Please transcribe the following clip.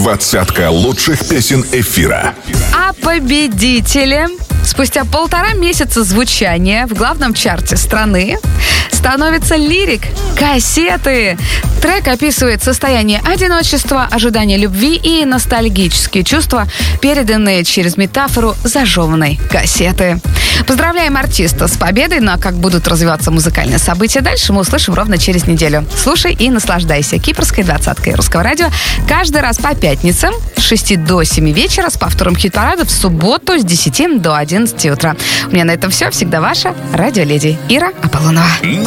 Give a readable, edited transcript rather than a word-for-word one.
20 лучших песен эфира. А победителем спустя 1,5 месяца звучания в главном чарте страны становится лирик «Кассеты». Трек описывает состояние одиночества, ожидание любви и ностальгические чувства, переданные через метафору зажеванной кассеты. Поздравляем артиста с победой, ну а как будут развиваться музыкальные события дальше, мы услышим ровно через неделю. Слушай и наслаждайся Кипрской 20-кой Русского радио каждый раз по пятницам с 6 до 7 вечера, с повтором хит-парада в субботу с 10 до 11 утра. У меня на этом все. Всегда ваша радиоледи Ира Аполлонова.